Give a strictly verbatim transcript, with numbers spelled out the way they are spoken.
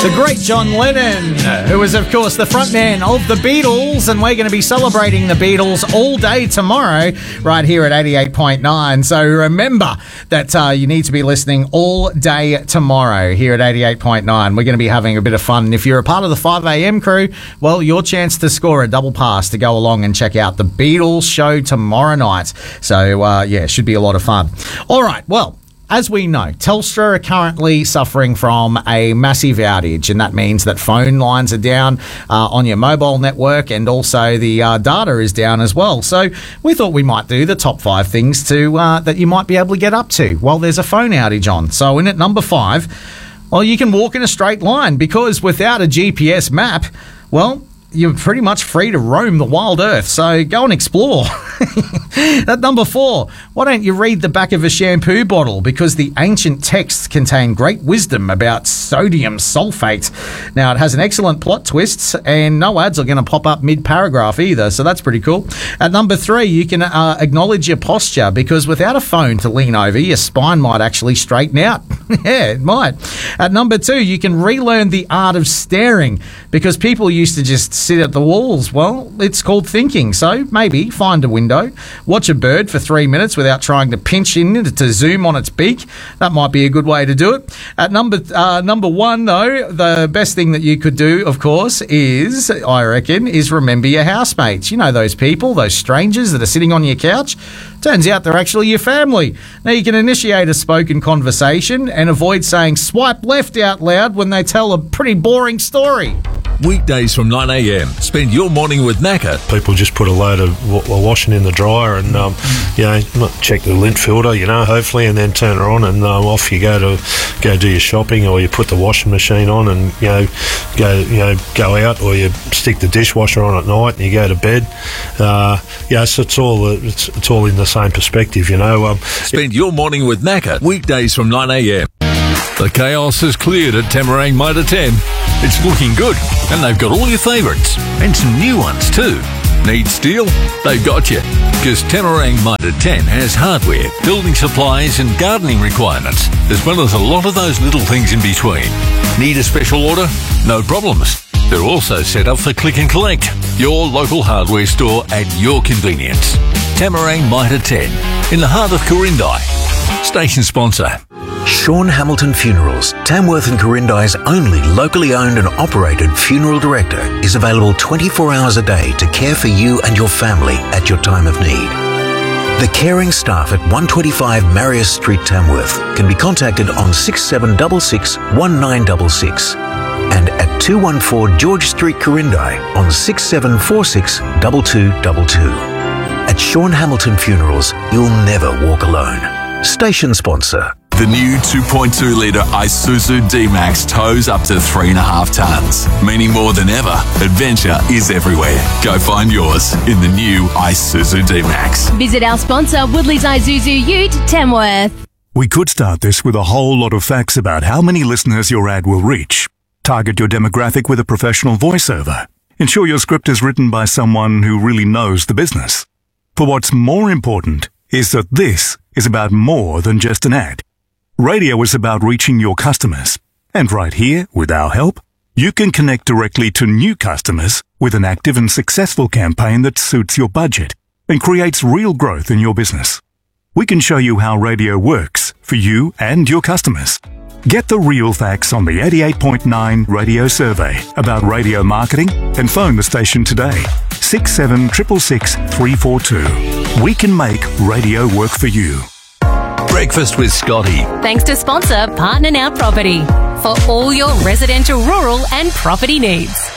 The great John Lennon, who was, of course, the frontman of the Beatles, and we're going to be celebrating the Beatles all day tomorrow right here at eighty-eight point nine. So remember that uh, you need to be listening all day tomorrow here at eighty-eight point nine. We're going to be having a bit of fun. And if you're a part of the five a.m. crew, well, your chance to score a double pass to go along and check out the Beatles show tomorrow night. So, uh, yeah, should be a lot of fun. All right, well, as we know, Telstra are currently suffering from a massive outage, and that means that phone lines are down uh, on your mobile network, and also the uh, data is down as well. So we thought we might do the top five things to uh, that you might be able to get up to while there's a phone outage on. So in at number five, well, you can walk in a straight line, because without a G P S map, well, you're pretty much free to roam the wild earth, so go and explore. At number four, why don't you read the back of a shampoo bottle, because the ancient texts contain great wisdom about sodium sulfate. Now, it has an excellent plot twist, and no ads are going to pop up mid-paragraph either, so that's pretty cool. At number three, you can uh, acknowledge your posture, because without a phone to lean over, your spine might actually straighten out. Yeah, it might. At number two, you can relearn the art of staring, because people used to just sit at the walls. Well, it's called thinking. So maybe find a window, watch a bird for three minutes without trying to pinch in to zoom on its beak. That might be a good way to do it. At number uh, number one, though, the best thing that you could do, of course, is, I reckon, is remember your housemates. You know, those people, those strangers that are sitting on your couch. Turns out they're actually your family. Now, you can initiate a spoken conversation and avoid saying swipe left out loud when they tell a pretty boring story. Weekdays from nine a.m. Spend your morning with Macca. People just put a load of w- washing in the dryer and, um, you know, check the lint filter, you know, hopefully, and then turn it on, and um, off you go to go do your shopping, or you put the washing machine on and, you know, go you know go out, or you stick the dishwasher on at night and you go to bed. Uh, yeah, so it's all it's, it's all in the same perspective, you know. Um, Spend your morning with Macca. Weekdays from nine a.m. The chaos has cleared at Tamarang Motor ten. It's looking good, and they've got all your favourites, and some new ones too. Need steel? They've got you, because Tamarang Motor ten has hardware, building supplies and gardening requirements, as well as a lot of those little things in between. Need a special order? No problems. They're also set up for click and collect. Your local hardware store at your convenience. Tamarang Motor ten, in the heart of Corindai. Station sponsor. Sean Hamilton Funerals, Tamworth and Corindai's only locally owned and operated funeral director, is available twenty-four hours a day to care for you and your family at your time of need. The caring staff at one twenty-five Marius Street, Tamworth, can be contacted on six seven six six, one nine six six and at two one four George Street, Corindai on six seven four six, two two two two. At Sean Hamilton Funerals, you'll never walk alone. Station sponsor. The new two point two litre Isuzu D-Max tows up to three and a half tonnes, meaning more than ever, adventure is everywhere. Go find yours in the new Isuzu D-Max. Visit our sponsor, Woodley's Isuzu Ute, Tamworth. We could start this with a whole lot of facts about how many listeners your ad will reach. Target your demographic with a professional voiceover. Ensure your script is written by someone who really knows the business. But what's more important is that this is about more than just an ad. Radio is about reaching your customers. And right here, with our help, you can connect directly to new customers with an active and successful campaign that suits your budget and creates real growth in your business. We can show you how radio works for you and your customers. Get the real facts on the eighty-eight point nine radio survey about radio marketing and phone the station today. six seven six six six, three four two. We can make radio work for you. Breakfast with Scotty. Thanks to sponsor Partner Now Property for all your residential, rural and property needs.